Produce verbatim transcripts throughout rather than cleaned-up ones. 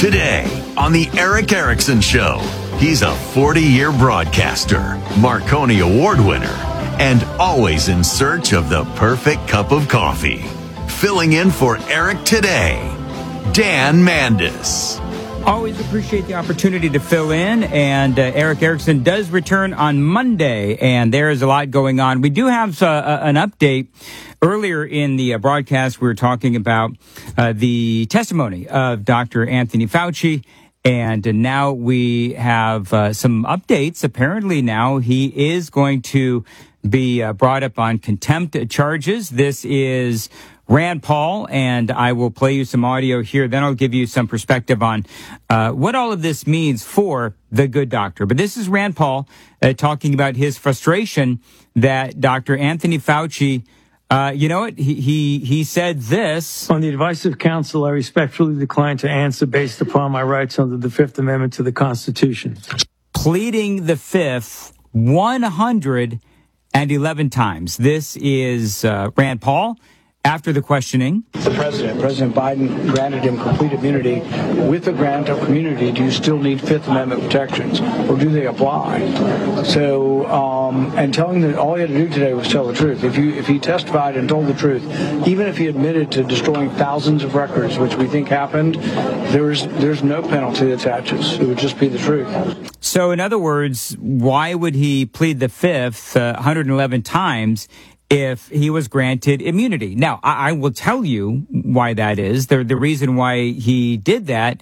Today on the Eric Erickson Show, he's a forty-year broadcaster, Marconi Award winner, and always in search of the perfect cup of coffee. Filling in for Eric today, Dan Mandis. Always appreciate the opportunity to fill in, and uh, Eric Erickson does return on Monday, and there is a lot going on. We do have uh, an update. Earlier in the uh, broadcast, we were talking about uh, the testimony of Doctor Anthony Fauci, and uh, now we have uh, some updates. Apparently now he is going to be uh, brought up on contempt charges. This is Rand Paul, and I will play you some audio here. Then I'll give you some perspective on uh, what all of this means for the good doctor. But this is Rand Paul uh, talking about his frustration that Doctor Anthony Fauci, uh, you know what, he, he, he said this. On the advice of counsel, I respectfully decline to answer based upon my rights under the Fifth Amendment to the Constitution. Pleading the Fifth one hundred eleven times. This is uh, Rand Paul. After the questioning, the president, President Biden, granted him complete immunity. With the grant of immunity, do you still need Fifth Amendment protections, or do they apply? So, um, and telling that all he had to do today was tell the truth. If you, if he testified and told the truth, even if he admitted to destroying thousands of records, which we think happened, there's there's no penalty that attaches. It would just be the truth. So, in other words, why would he plead the Fifth uh, one hundred eleven times if he was granted immunity? Now, I, I will tell you why that is. The, the reason why he did that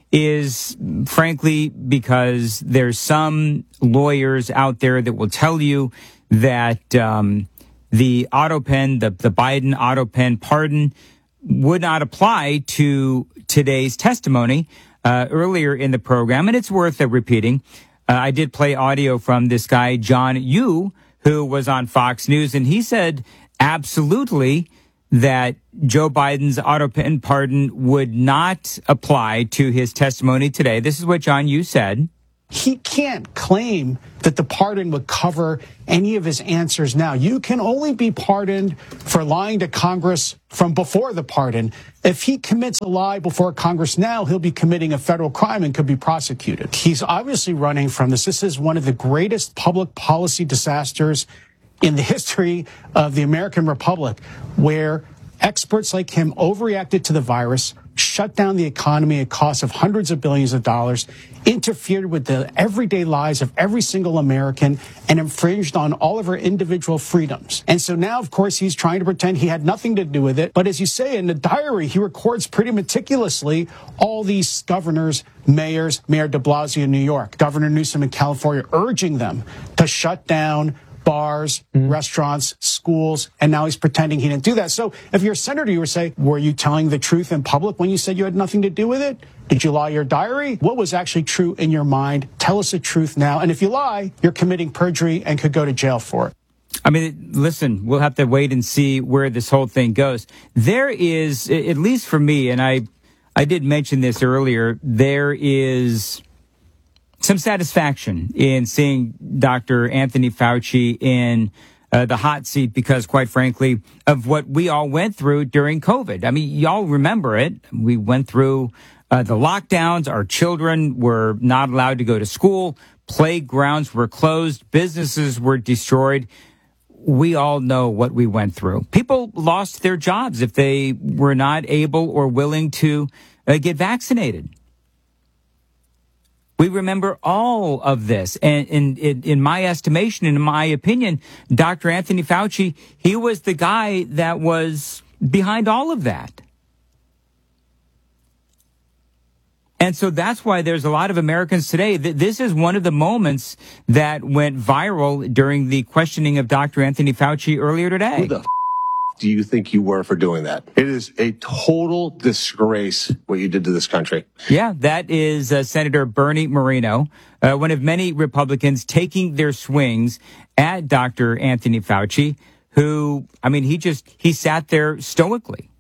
is, frankly, because there's some lawyers out there that will tell you that um, the auto pen, the, the Biden auto pen pardon would not apply to today's testimony uh, earlier in the program. And it's worth uh, repeating. Uh, I did play audio from this guy, John Yoo, who was on Fox News, and he said absolutely that Joe Biden's auto pen pardon would not apply to his testimony today. This is what John Yoo said. He can't claim that the pardon would cover any of his answers now. You can only be pardoned for lying to Congress from before the pardon. If he commits a lie before Congress now, he'll be committing a federal crime and could be prosecuted. He's obviously running from this. This is one of the greatest public policy disasters in the history of the American Republic, where experts like him overreacted to the virus, shut down the economy at cost of hundreds of billions of dollars, interfered with the everyday lives of every single American, and infringed on all of our individual freedoms. And so now, of course, he's trying to pretend he had nothing to do with it. But as you say, in the diary, he records pretty meticulously all these governors, mayors, Mayor de Blasio in New York, Governor Newsom in California, urging them to shut down bars, mm. restaurants, schools, and now he's pretending he didn't do that. So if you're a senator, you would say, were you telling the truth in public when you said you had nothing to do with it? Did you lie your diary? What was actually true in your mind? Tell us the truth now. And if you lie, you're committing perjury and could go to jail for it. I mean, listen, we'll have to wait and see where this whole thing goes. There is, at least for me, and I, I did mention this earlier, there is some satisfaction in seeing Doctor Anthony Fauci in uh, the hot seat because, quite frankly, of what we all went through during COVID. I mean, y'all remember it. We went through uh, the lockdowns. Our children were not allowed to go to school. Playgrounds were closed. Businesses were destroyed. We all know what we went through. People lost their jobs if they were not able or willing to uh, get vaccinated. We remember all of this. And in, in, in my estimation, in my opinion, Doctor Anthony Fauci, he was the guy that was behind all of that. And so that's why there's a lot of Americans today. This is one of the moments that went viral during the questioning of Doctor Anthony Fauci earlier today. Who the f- do you think you were for doing that? It is a total disgrace what you did to this country. Yeah, that is uh, Senator Bernie Moreno, uh, one of many Republicans taking their swings at Doctor Anthony Fauci, who, I mean, he just, he sat there stoically.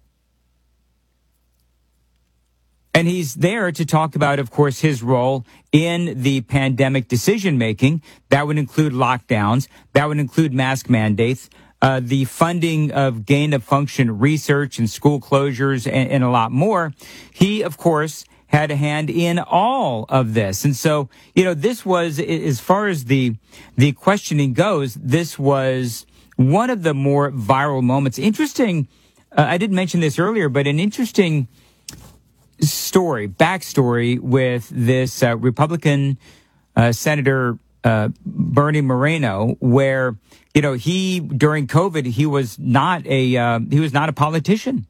And he's there to talk about, of course, his role in the pandemic decision-making. That would include lockdowns. That would include mask mandates. Uh, the funding of gain-of-function research and school closures and, and a lot more. He, of course, had a hand in all of this. And so, you know, this was, as far as the, the questioning goes, this was one of the more viral moments. Interesting. Uh, I didn't mention this earlier, but an interesting story, backstory with this uh, Republican uh, Senator uh, Bernie Moreno, where, you know, he, during COVID, he was not a, uh, he was not a politician.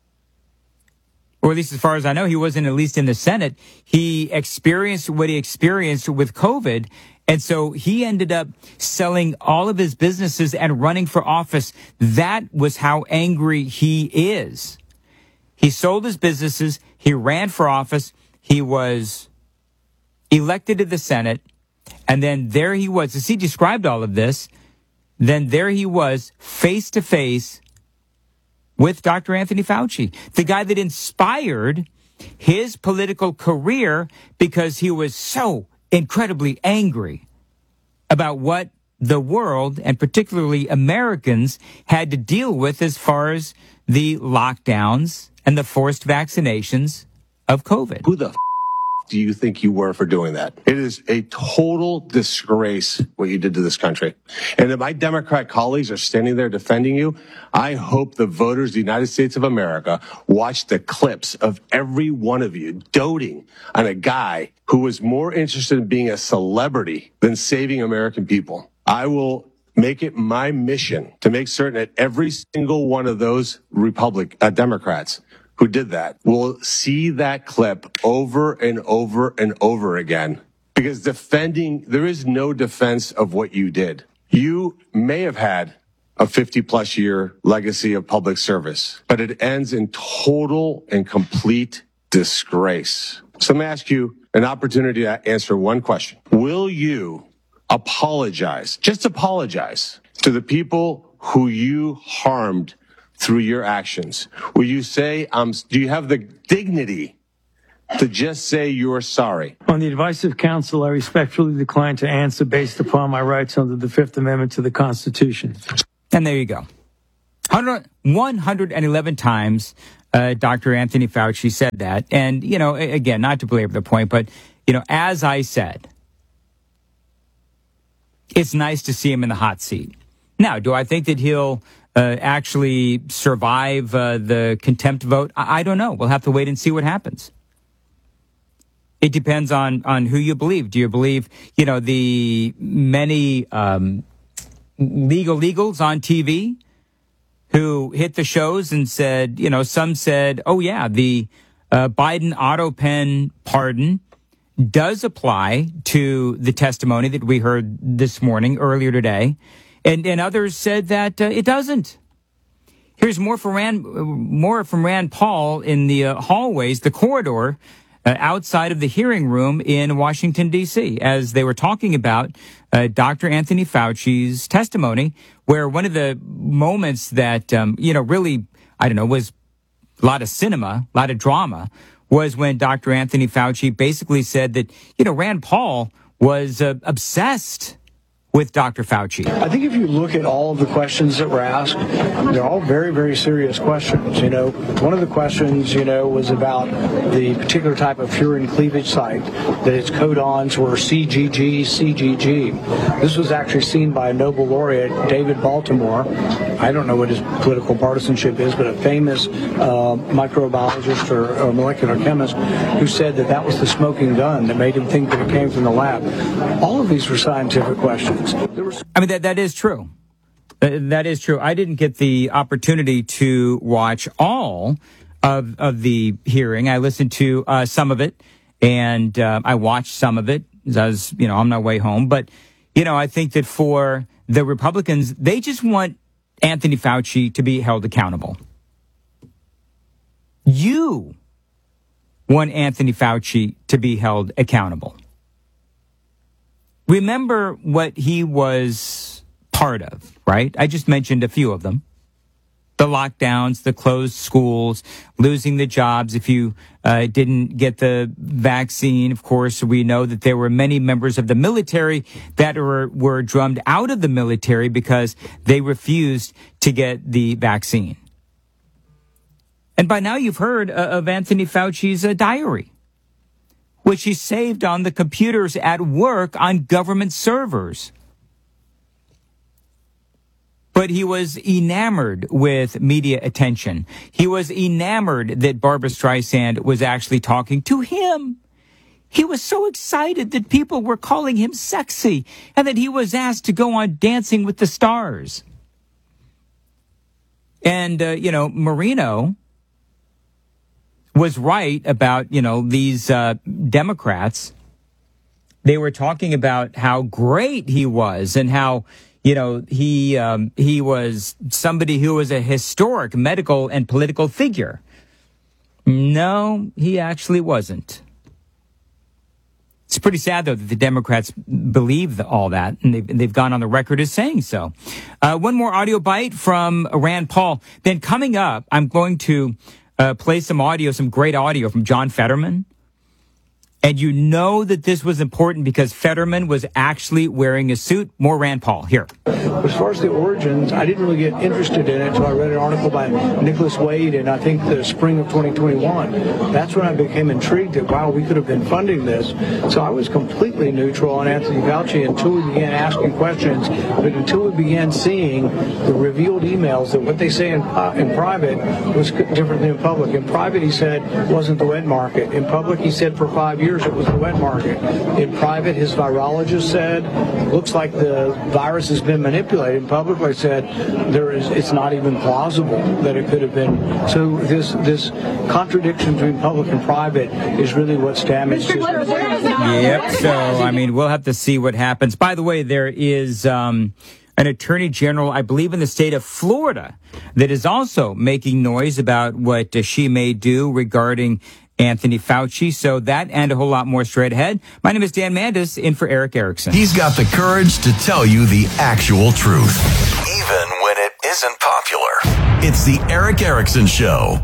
Or at least as far as I know, he wasn't, at least in the Senate. He experienced what he experienced with COVID. And so he ended up selling all of his businesses and running for office. That was how angry he is. He sold his businesses. He ran for office. He was elected to the Senate. And then there he was. As he described all of this, then there he was face to face with Doctor Anthony Fauci, the guy that inspired his political career because he was so incredibly angry about what the world, and particularly Americans, had to deal with as far as the lockdowns and the forced vaccinations of COVID. Who the f- do you think you were for doing that? It is a total disgrace what you did to this country. And if my Democrat colleagues are standing there defending you, I hope the voters of the United States of America watch the clips of every one of you doting on a guy who was more interested in being a celebrity than saving American people. I will make it my mission to make certain that every single one of those Republic uh, Democrats who did that will see that clip over and over and over again, because defending, there is no defense of what you did. You may have had a fifty plus year legacy of public service, but it ends in total and complete disgrace. So let me ask you an opportunity to answer one question. Will you apologize, just apologize to the people who you harmed through your actions? Will you say, um, do you have the dignity to just say you're sorry? On the advice of counsel, I respectfully decline to answer based upon my rights under the Fifth Amendment to the Constitution. And there you go. one hundred eleven times uh, Doctor Anthony Fauci said that. And, you know, again, not to belabor the point, but, you know, as I said, it's nice to see him in the hot seat. Now, do I think that he'll uh, actually survive uh, the contempt vote? I-, I don't know. We'll have to wait and see what happens. It depends on, on who you believe. Do you believe, you know, the many um, legal legals on T V who hit the shows and said, you know, some said, oh, yeah, the uh, Biden auto pen pardon does apply to the testimony that we heard this morning, earlier today. And, and others said that uh, it doesn't. Here's more from Rand, more from Rand Paul in the uh, hallways, the corridor uh, outside of the hearing room in Washington, D C, as they were talking about uh, Doctor Anthony Fauci's testimony, where one of the moments that, um, you know, really, I don't know, was a lot of cinema, a lot of drama, was when Doctor Anthony Fauci basically said that, you know, Rand Paul was uh, obsessed with Doctor Fauci. I think if you look at all of the questions that were asked, they're all very, very serious questions. You know, one of the questions, you know, was about the particular type of furin cleavage site, that its codons were C G G, C G G. This was actually seen by a Nobel laureate, David Baltimore. I don't know what his political partisanship is, but a famous uh, microbiologist or, or molecular chemist who said that that was the smoking gun that made him think that it came from the lab. All of these were scientific questions. I mean, that that is true. Uh, that is true. I didn't get the opportunity to watch all of of the hearing. I listened to uh, some of it, and uh, I watched some of it as I was, you know, on my way home. But, you know, I think that for the Republicans, they just want Anthony Fauci to be held accountable. You want Anthony Fauci to be held accountable. Remember what he was part of, right? I just mentioned a few of them. The lockdowns, the closed schools, losing the jobs if you uh, didn't get the vaccine. Of course, we know that there were many members of the military that were, were drummed out of the military because they refused to get the vaccine. And by now you've heard uh, of Anthony Fauci's uh, diary. which he saved on the computers at work on government servers. But he was enamored with media attention. He was enamored that Barbra Streisand was actually talking to him. He was so excited that people were calling him sexy and that he was asked to go on Dancing with the Stars. And, uh, you know, Marino was right about, you know, these uh, Democrats. They were talking about how great he was and how, you know, he um, he was somebody who was a historic medical and political figure. No, he actually wasn't. It's pretty sad, though, that the Democrats believe all that, and they've, they've gone on the record as saying so. Uh, one more audio bite from Rand Paul. Then coming up, I'm going to uh, play some audio, some great audio from John Fetterman. And you know that this was important because Fetterman was actually wearing a suit. More Rand Paul. Here. As far as the origins, I didn't really get interested in it until I read an article by Nicholas Wade in, I think, the spring of twenty twenty-one. That's when I became intrigued that, wow, we could have been funding this. So I was completely neutral on Anthony Fauci until we began asking questions, but until we began seeing the revealed emails that what they say in, uh, in private was different than in public. In private, he said, it wasn't the wet market. In public, he said for five years, it was the wet market. In private, his virologist said, looks like the virus has been manipulated. In public, they said, there is, it's not even plausible that it could have been. So this this contradiction between public and private is really what's damaged. Yep. So, I mean, we'll have to see what happens. By the way, there is um, an attorney general, I believe, in the state of Florida that is also making noise about what uh, she may do regarding Anthony Fauci. So that and a whole lot more straight ahead. My name is Dan Mandis, in for Erick Erickson. He's got the courage to tell you the actual truth, even when it isn't popular. It's the Erick Erickson Show.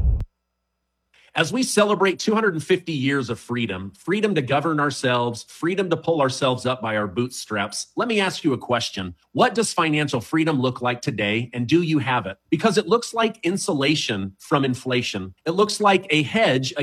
As we celebrate two hundred fifty years of freedom, freedom to govern ourselves, freedom to pull ourselves up by our bootstraps, let me ask you a question. What does financial freedom look like today, and do you have it? Because it looks like insulation from inflation. It looks like a hedge